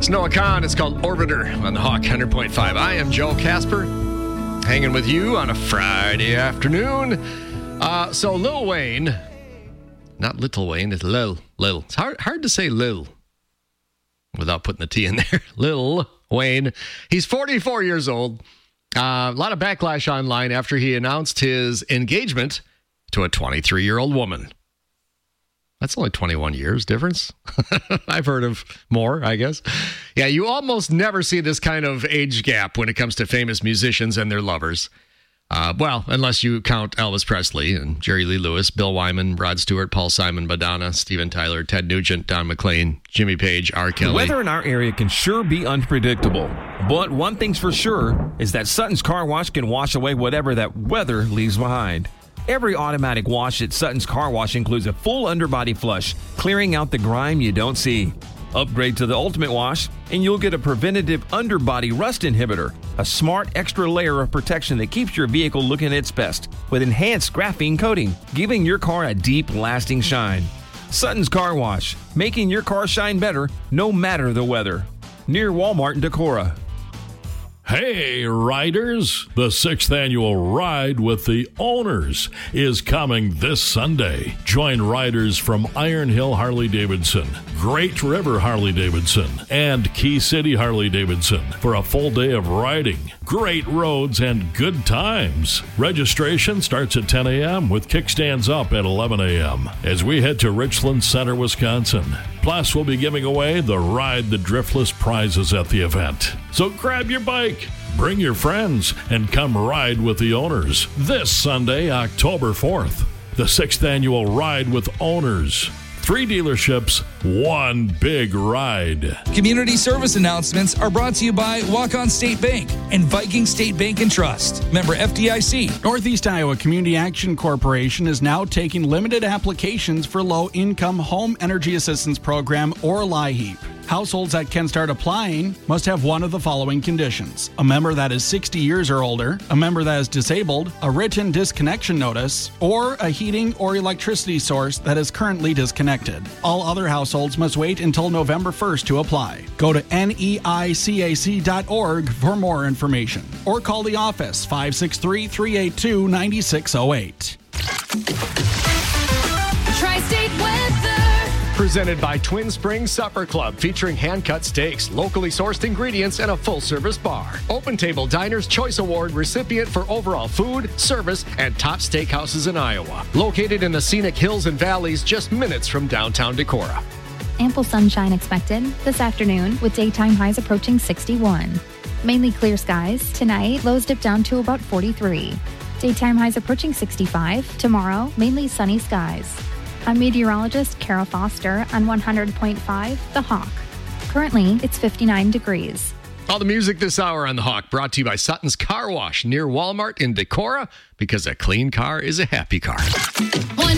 It's Noah Kahn. It's called Orbiter on the Hawk 100.5. I am Joe Casper, hanging with you on a Friday afternoon. So Lil Wayne, not Little Wayne, it's Lil. It's hard to say Lil without putting the T in there. Lil Wayne. He's 44 years old. A lot of backlash online after he announced his engagement to a 23-year-old woman. That's only 21 years difference. I've heard of more, I guess. Yeah, you almost never see this kind of age gap when it comes to famous musicians and their lovers. Well, unless you count Elvis Presley and Jerry Lee Lewis, Bill Wyman, Rod Stewart, Paul Simon, Madonna, Steven Tyler, Ted Nugent, Don McLean, Jimmy Page, R. Kelly. The weather in our area can sure be unpredictable. But one thing's for sure is that Sutton's Car Wash can wash away whatever that weather leaves behind. Every automatic wash at Sutton's Car Wash includes a full underbody flush, clearing out the grime you don't see. Upgrade to the Ultimate Wash, and you'll get a preventative underbody rust inhibitor, a smart extra layer of protection that keeps your vehicle looking its best, with enhanced graphene coating, giving your car a deep, lasting shine. Sutton's Car Wash, making your car shine better, no matter the weather. Near Walmart in Decorah. Hey, riders! The 6th annual Ride with the Owners is coming this Sunday. Join riders from Iron Hill Harley-Davidson, Great River Harley-Davidson, and Key City Harley-Davidson for a full day of riding, great roads, and good times. Registration starts at 10 a.m. with kickstands up at 11 a.m. as we head to Richland Center, Wisconsin. Plus, we'll be giving away the Ride the Driftless prizes at the event. So grab your bike, bring your friends, and come ride with the Owners this Sunday, October 4th. The 6th annual Ride with Owners. 3 dealerships, 1 big ride. Community service announcements are brought to you by Walk-On State Bank and Viking State Bank and Trust. Member FDIC. Northeast Iowa Community Action Corporation is now taking limited applications for Low-Income Home Energy Assistance Program, or LIHEAP. Households that can start applying must have one of the following conditions: a member that is 60 years or older, a member that is disabled, a written disconnection notice, or a heating or electricity source that is currently disconnected. All other households must wait until November 1st to apply. Go to neicac.org for more information, or call the office 563-382-9608. Tri-State Weather. Presented by Twin Springs Supper Club, featuring hand-cut steaks, locally sourced ingredients, and a full-service bar. Open Table Diners Choice Award recipient for overall food, service, and top steakhouses in Iowa. Located in the scenic hills and valleys just minutes from downtown Decorah. Ample sunshine expected this afternoon with daytime highs approaching 61. Mainly clear skies. Tonight, lows dip down to about 43. Daytime highs approaching 65. Tomorrow, mainly sunny skies. I'm meteorologist Kara Foster on 100.5 The Hawk. Currently, it's 59 degrees. All the music this hour on The Hawk brought to you by Sutton's Car Wash near Walmart in Decorah, because a clean car is a happy car.